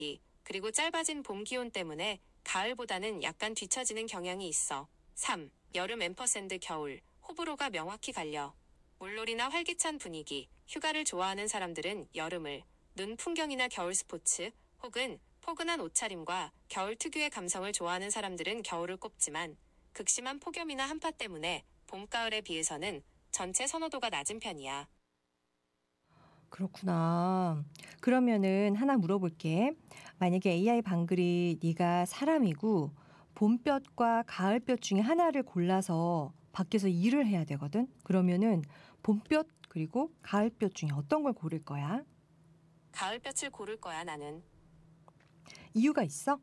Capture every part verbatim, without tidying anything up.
그리고 짧아진 봄 기온 때문에 가을보다는 약간 뒤처지는 경향이 있어. 삼. 여름 앰퍼샌드 겨울. 호불호가 명확히 갈려. 물놀이나 활기찬 분위기, 휴가를 좋아하는 사람들은 여름을, 눈 풍경이나 겨울 스포츠, 혹은 포근한 옷차림과 겨울 특유의 감성을 좋아하는 사람들은 겨울을 꼽지만 극심한 폭염이나 한파 때문에 봄, 가을에 비해서는 전체 선호도가 낮은 편이야. 그렇구나. 그러면은 하나 물어볼게. 만약에 에이아이 방글이 네가 사람이고 봄볕과 가을볕 중에 하나를 골라서 밖에서 일을 해야 되거든. 그러면은 봄볕 그리고 가을볕 중에 어떤 걸 고를 거야? 가을볕을 고를 거야, 나는. 이유가 있어?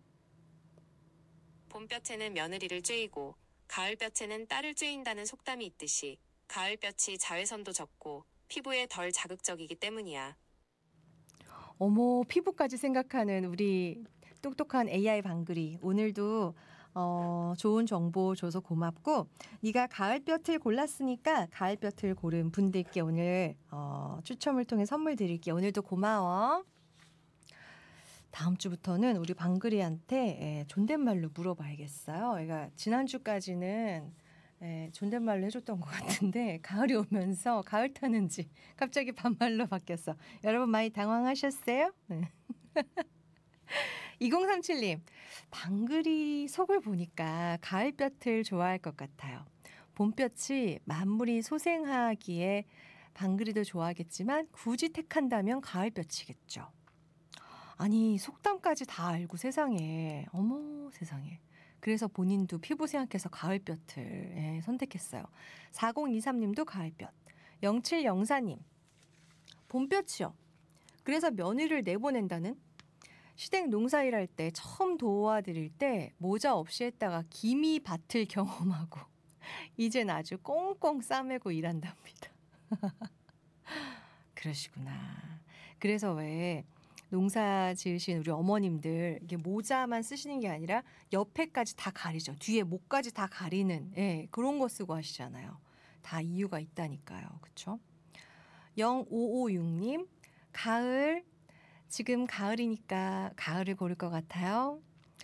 봄볕에는 며느리를 쬐이고 가을볕에는 딸을 쬐인다는 속담이 있듯이 가을볕이 자외선도 적고 피부에 덜 자극적이기 때문이야. 어머, 피부까지 생각하는 우리 똑똑한 에이아이 방글이 오늘도 어, 좋은 정보 줘서 고맙고 네가 가을볕을 골랐으니까 가을볕을 고른 분들께 오늘 어, 추첨을 통해 선물 드릴게. 오늘도 고마워. 다음 주부터는 우리 방글이한테 예, 존댓말로 물어봐야겠어요. 그러니까 지난주까지는 예, 존댓말로 해줬던 것 같은데 가을이 오면서 가을 타는지 갑자기 반말로 바뀌었어. 여러분 많이 당황하셨어요? 네. 이공삼칠 님, 방글이 속을 보니까 가을볕을 좋아할 것 같아요. 봄볕이 만물이 소생하기에 방글이도 좋아하겠지만 굳이 택한다면 가을볕이겠죠. 아니 속담까지 다 알고 세상에 어머 세상에 그래서 본인도 피부 생각해서 가을볕을 예, 선택했어요. 사공이삼 님도 가을볕. 영칠영사 님 봄볕이요. 그래서 며느리를 내보낸다는 시댁 농사일 할 때 처음 도와드릴 때 모자 없이 했다가 기미밭을 경험하고 이젠 아주 꽁꽁 싸매고 일한답니다. 그러시구나. 그래서 왜 농사 지으신 우리 어머님들 이게 모자만 쓰시는 게 아니라 옆에까지 다 가리죠. 뒤에 목까지 다 가리는 예, 그런 거 쓰고 하시잖아요. 다 이유가 있다니까요. 그렇죠? 영오오육 님 가을 지금 가을이니까 가을을 고를 것 같아요.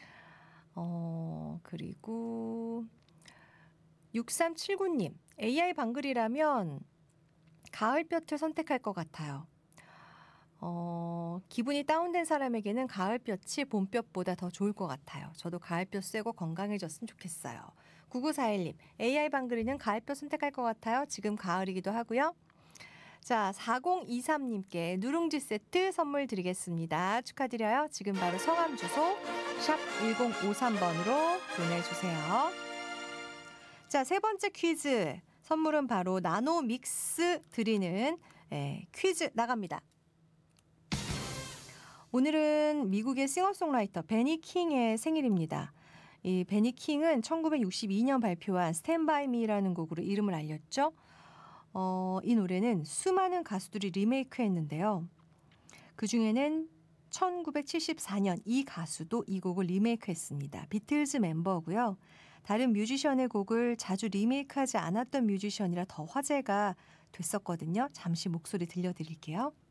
어 그리고 육삼칠구 님 에이아이 방글이라면 가을볕을 선택할 것 같아요. 어, 기분이 다운된 사람에게는 가을볕이 봄볕보다 더 좋을 것 같아요. 저도 가을볕 쐬고 건강해졌으면 좋겠어요. 구구사일 님, 에이아이 방글이는 가을볕 선택할 것 같아요. 지금 가을이기도 하고요. 자, 사공이삼 님께 누룽지 세트 선물 드리겠습니다. 축하드려요. 지금 바로 성함 주소 샵 일공오삼 번으로 보내주세요. 자, 세 번째 퀴즈. 선물은 바로 나노 믹스 드리는 예, 퀴즈 나갑니다. 오늘은 미국의 싱어송라이터 베니 킹의 생일입니다. 이 베니 킹은 천구백육십이 년 발표한 스탠드 바이 미라는 곡으로 이름을 알렸죠. 어, 이 노래는 수많은 가수들이 리메이크했는데요. 그중에는 천구백칠십사 년 이 가수도 이 곡을 리메이크했습니다. 비틀즈 멤버고요. 다른 뮤지션의 곡을 자주 리메이크하지 않았던 뮤지션이라 더 화제가 됐었거든요. 잠시 목소리 들려드릴게요.